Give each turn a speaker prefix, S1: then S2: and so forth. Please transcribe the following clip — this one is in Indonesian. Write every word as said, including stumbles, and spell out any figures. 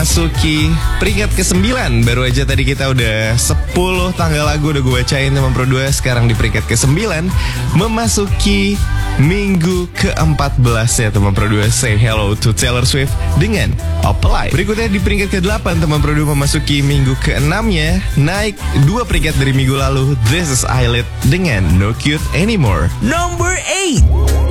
S1: Masuki peringkat kesembilan. Baru aja tadi kita udah sepuluh tanggal lagu udah gue bacain teman Pro dua. Sekarang di peringkat kesembilan, memasuki minggu keempat belas ya teman Pro dua. Say hello to Taylor Swift dengan Apply. Berikutnya di peringkat kedelapan teman Pro dua, memasuki minggu keenamnya, naik dua peringkat dari minggu lalu, This Is Eyelid dengan No Cute Anymore.
S2: Number eight.